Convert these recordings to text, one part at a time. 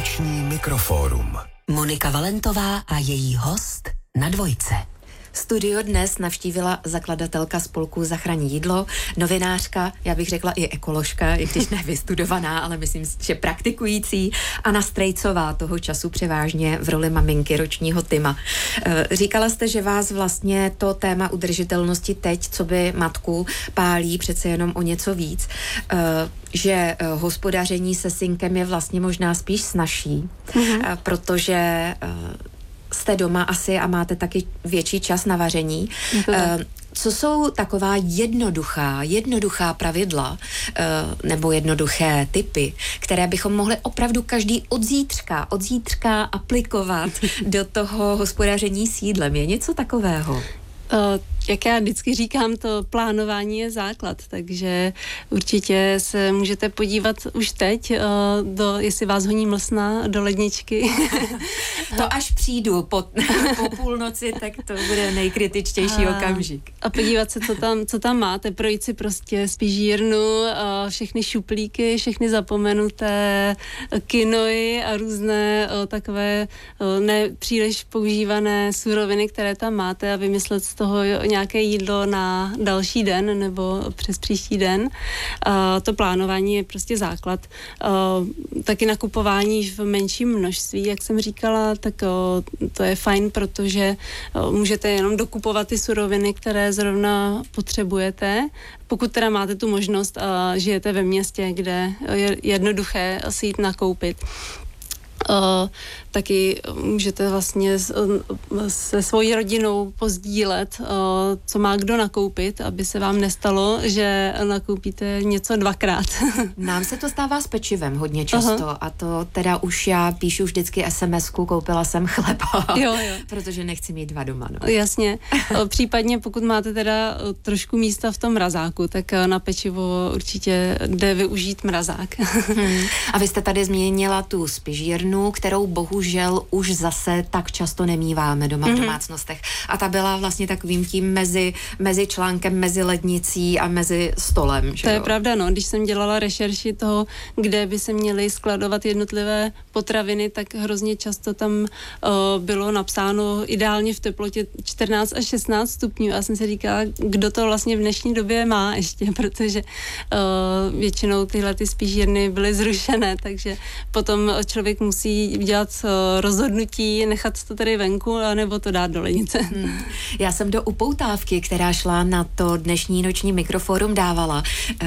Noční mikrofórum. Monika Valentová a její host na Dvojce. Studio dnes navštívila zakladatelka spolku Zachraň jídlo, novinářka, já bych řekla i ekoložka, i když nevystudovaná, ale myslím, že praktikující, Anna Strejcová, toho času převážně v roli maminky ročního Tima. Říkala jste, že vás vlastně to téma udržitelnosti teď, co by matku, pálí přece jenom o něco víc, že hospodaření se synkem je vlastně možná spíš snazší, protože jste doma asi a máte taky větší čas na vaření. Co jsou taková jednoduchá pravidla nebo jednoduché tipy, které bychom mohli opravdu každý od zítřka aplikovat do toho hospodaření s jídlem? Je něco takového? Jak já vždycky říkám, to plánování je základ, takže určitě se můžete podívat už teď, jestli vás honí mlsna do ledničky. To až přijdu po půlnoci, tak to bude nejkritičtější okamžik. A podívat se, co tam máte, projít si prostě spižírnu, všechny šuplíky, všechny zapomenuté kinoji a různé takové nepříliš používané suroviny, které tam máte a vymyslet z toho nějaké jídlo na další den nebo přes příští den. To plánování je prostě základ. Taky nakupování v menším množství, jak jsem říkala, tak to je fajn, protože můžete jenom dokupovat ty suroviny, které zrovna potřebujete. Pokud teda máte tu možnost a žijete ve městě, kde je jednoduché si jít nakoupit. Taky můžete vlastně se svojí rodinou pozdílet, co má kdo nakoupit, aby se vám nestalo, že nakoupíte něco dvakrát. Nám se to stává s pečivem hodně často a to teda už já píšu vždycky SMS-ku, koupila jsem chleba, jo. Protože nechci mít 2 doma. No. Jasně. Případně pokud máte teda trošku místa v tom mrazáku, tak na pečivo určitě jde využít mrazák. A vy jste tady zmínila tu spižírnu, kterou bohužel už zase tak často nemíváme doma v domácnostech. A ta byla vlastně takovým tím mezi článkem, mezi lednicí a mezi stolem. Že to je pravda, no. Když jsem dělala rešerši toho, kde by se měly skladovat jednotlivé potraviny, tak hrozně často tam bylo napsáno ideálně v teplotě 14 až 16 stupňů. Já jsem si říkala, kdo to vlastně v dnešní době má ještě, protože většinou tyhle ty spižírny byly zrušené, takže potom člověk musí udělat rozhodnutí, nechat to tady venku, anebo to dát do lednice. Já jsem do upoutávky, která šla na to dnešní noční mikrofórum, dávala,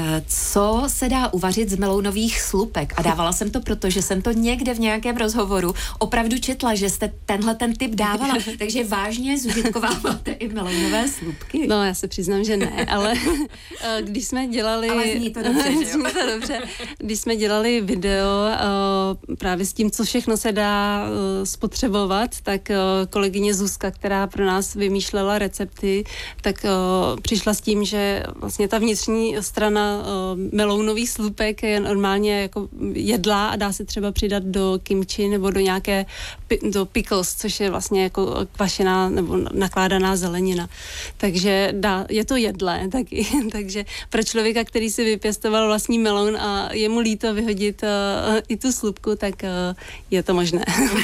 co se dá uvařit z melounových slupek. A dávala jsem to, protože jsem to někde v nějakém rozhovoru opravdu četla, že jste ten tip dávala. Takže vážně zužitkováváte i melounové slupky? No, já se přiznám, že ne, ale když jsme dělali... Ale zní to dobře, že jo? Zní to dobře. Když jsme dělali video právě s tím, co všechno se dá spotřebovat, tak kolegyně Zuzka, která pro nás vymýšlela recepty, tak přišla s tím, že vlastně ta vnitřní strana melounových slupek je normálně jako jedlá a dá se třeba přidat do kimchi nebo do nějaké do pickles, což je vlastně jako kvašená nebo nakládaná zelenina. Takže je to jedlé taky. Takže pro člověka, který si vypěstoval vlastní meloun a je mu líto vyhodit i tu slupku, tak je to možné.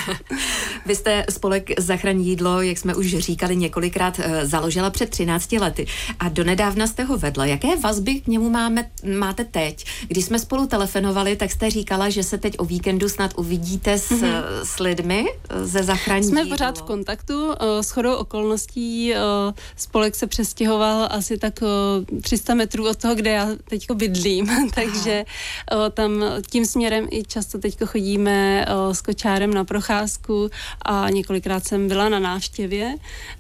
Vy jste spolek Zachraň jídlo, jak jsme už říkali několikrát, založila před 13 lety a donedávna jste ho vedla. Jaké vazby k němu máte teď? Když jsme spolu telefonovali, tak jste říkala, že se teď o víkendu snad uvidíte s lidmi ze Zachraň jídlo. Jsme pořád v kontaktu. Shodou okolností spolek se přestěhoval asi tak 300 metrů od toho, kde já teďko bydlím. Takže tam tím směrem i často teďko chodíme s kočárem na procházku a několikrát jsem byla na návštěvě,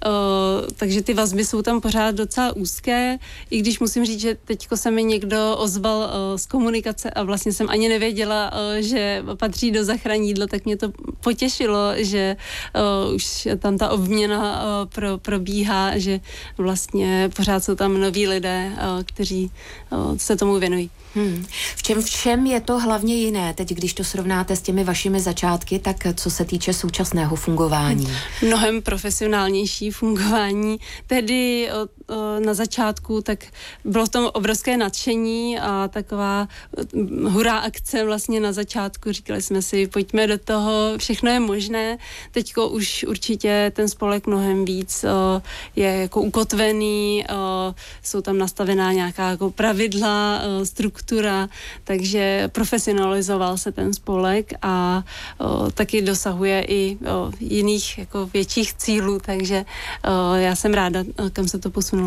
takže ty vazby jsou tam pořád docela úzké, i když musím říct, že teďko se mi někdo ozval z komunikace a vlastně jsem ani nevěděla, že patří do Zachraň jídlo, tak mě to potěšilo, že už tam ta obměna probíhá, že vlastně pořád jsou tam noví lidé, kteří se tomu věnují. V čem všem je to hlavně jiné, teď když to srovnáte s těmi vašimi začátky, tak co se týče současného fungování? Mnohem profesionálnější fungování. Tedy na začátku tak bylo v tom obrovské nadšení a taková hurá akce vlastně na začátku. Říkali jsme si, pojďme do toho, všechno je možné. Teďko už určitě ten spolek mnohem víc je jako ukotvený, jsou tam nastavená nějaká jako pravidla, struktura, takže profesionalizoval se ten spolek a taky dosahuje i jiných jako větších cílů, takže já jsem ráda, kam se to posunulo.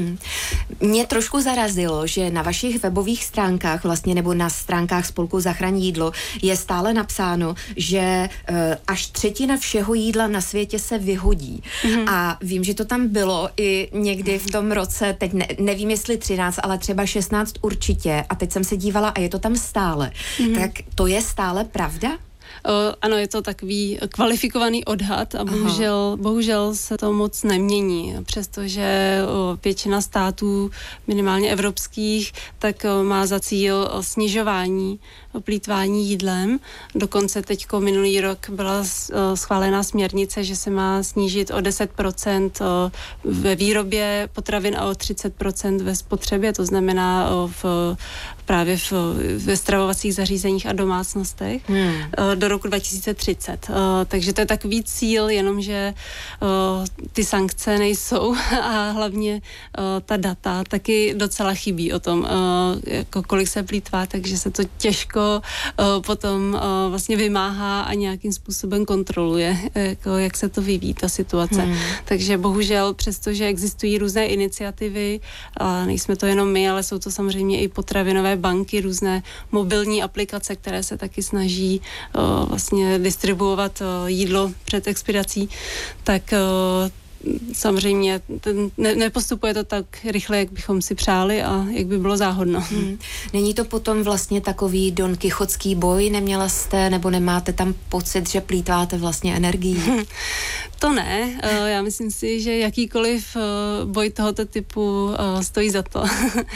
Mě trošku zarazilo, že na vašich webových stránkách vlastně nebo na stránkách spolku Zachraň jídlo je stále napsáno, že až 1/3 všeho jídla na světě se vyhodí. A vím, že to tam bylo i někdy v tom roce, teď nevím, jestli 13, ale třeba 16 určitě. A teď jsem se dívala a je to tam stále. Tak to je stále pravda? Ano, je to takový kvalifikovaný odhad a bohužel se to moc nemění, přestože většina států, minimálně evropských, tak má za cíl snižování plýtvání jídlem. Dokonce teďko minulý rok byla schválená směrnice, že se má snížit o 10% ve výrobě potravin a o 30% ve spotřebě, to znamená právě ve stravovacích zařízeních a domácnostech do roku 2030. Takže to je takový cíl, jenomže ty sankce nejsou a hlavně ta data taky docela chybí o tom, jako kolik se plýtvá, takže se to těžko potom vlastně vymáhá a nějakým způsobem kontroluje, jako jak se to vyvíjí, ta situace. Takže bohužel, přestože existují různé iniciativy, a nejsme to jenom my, ale jsou to samozřejmě i potravinové banky, různé mobilní aplikace, které se taky snaží vlastně distribuovat jídlo před expirací, tak samozřejmě nepostupuje to tak rychle, jak bychom si přáli a jak by bylo záhodno. Není to potom vlastně takový Don Kichotský boj? Neměla jste nebo nemáte tam pocit, že plýtváte vlastně energií? To ne. Já myslím si, že jakýkoliv boj tohoto typu stojí za to.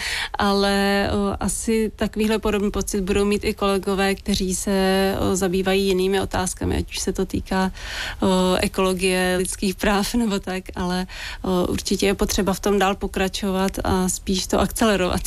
Ale asi takovýhle podobný pocit budou mít i kolegové, kteří se zabývají jinými otázkami, ať už se to týká ekologie, lidských práv nebo tak, ale určitě je potřeba v tom dál pokračovat a spíš to akcelerovat.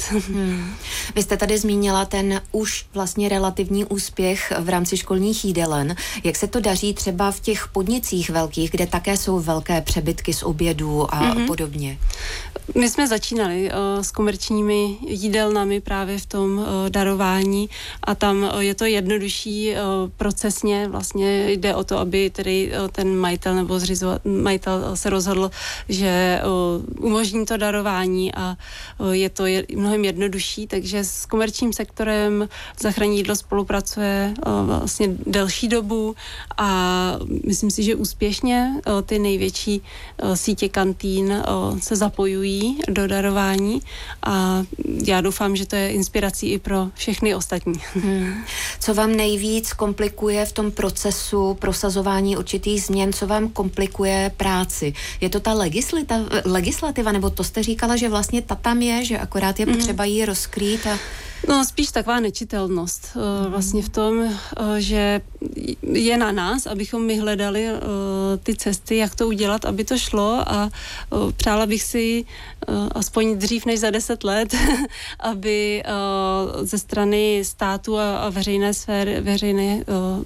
Vy jste tady zmínila ten už vlastně relativní úspěch v rámci školních jídelen. Jak se to daří třeba v těch podnicích velkých, kde také jsou velké přebytky z obědů a podobně? My jsme začínali s komerčními jídelnami právě v tom darování a tam je to jednodušší procesně, vlastně jde o to, aby tedy ten majitel nebo majitel se rozhodl, že umožní to darování a je to mnohem jednodušší, takže s komerčním sektorem Zachraň jídlo spolupracuje vlastně delší dobu a myslím si, že úspěšně ty největší sítě kantýn se zapojují do darování a já doufám, že to je inspirací i pro všechny ostatní. Co vám nejvíc komplikuje v tom procesu prosazování určitých změn, co vám komplikuje práci? Je to ta legislativa, nebo to jste říkala, že vlastně ta tam je, že akorát je potřeba ji rozkrýt a... No, spíš taková nečitelnost vlastně v tom, že je na nás, abychom my hledali ty cesty, jak to udělat, aby to šlo a přála bych si aspoň dřív než za 10 let, aby ze strany státu a veřejné sféry, veřejné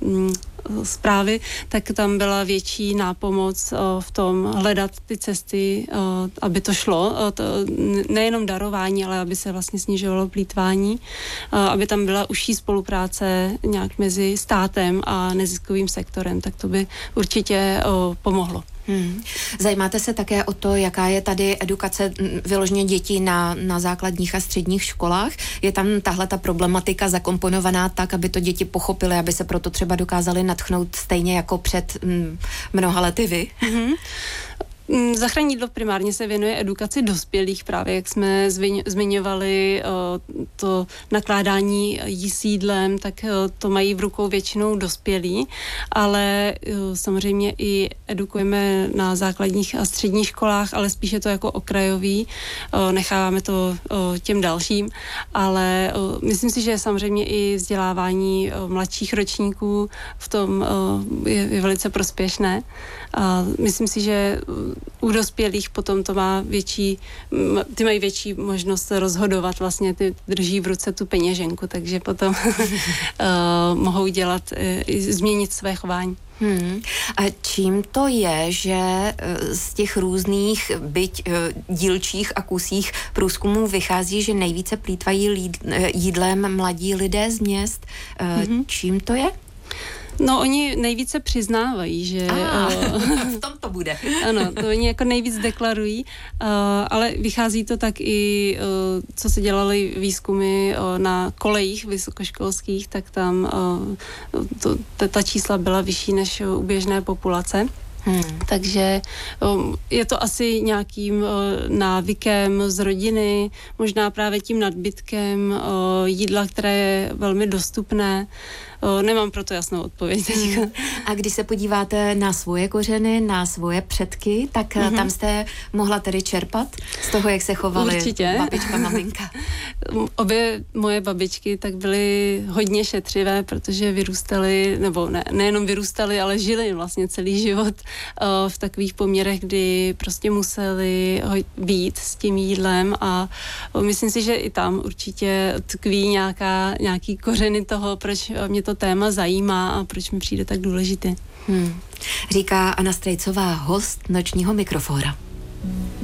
zprávy, tak tam byla větší nápomoc v tom hledat ty cesty, aby to šlo. Nejenom darování, ale aby se vlastně snižovalo plýtvání, aby tam byla užší spolupráce nějak mezi státem a neziskovým sektorem, tak to by určitě pomohlo. Zajímáte se také o to, jaká je tady edukace vyloženě dětí na základních a středních školách? Je tam tahle ta problematika zakomponovaná tak, aby to děti pochopily, aby se proto třeba dokázali nadchnout stejně jako před mnoha lety vy? Zachranní jídlo primárně se věnuje edukaci dospělých, právě jak jsme zmiňovali to nakládání s jídlem, tak to mají v rukou většinou dospělí, ale samozřejmě i edukujeme na základních a středních školách, ale spíše to jako okrajový, necháváme to těm dalším, ale myslím si, že samozřejmě i vzdělávání mladších ročníků v tom je velice prospěšné. A myslím si, že u dospělých potom to má ty mají větší možnost rozhodovat, vlastně ty drží v ruce tu peněženku, takže potom mohou změnit své chování. A čím to je, že z těch různých byť dílčích a kusích průzkumů vychází, že nejvíce plýtvají jídlem mladí lidé z měst? Čím to je? No, oni nejvíce přiznávají, že... v tom to bude. Ano, to oni jako nejvíc deklarují, ale vychází to tak i, co se dělaly výzkumy na kolejích vysokoškolských, tak tam ta čísla byla vyšší než u běžné populace. Takže je to asi nějakým návykem z rodiny, možná právě tím nadbytkem jídla, které je velmi dostupné. Nemám proto jasnou odpověď. A když se podíváte na svoje kořeny, na svoje předky, tak tam jste mohla tedy čerpat z toho, jak se chovaly babička, maminka? Obě moje babičky tak byly hodně šetřivé, protože vyrůstaly, nebo nejenom vyrůstaly, ale žili vlastně celý život v takových poměrech, kdy prostě museli být s tím jídlem a myslím si, že i tam určitě tkví nějaký kořeny toho, proč mě to téma zajímá a proč mi přijde tak důležité. Říká Anna Strejcová, host Nočního mikrofóra.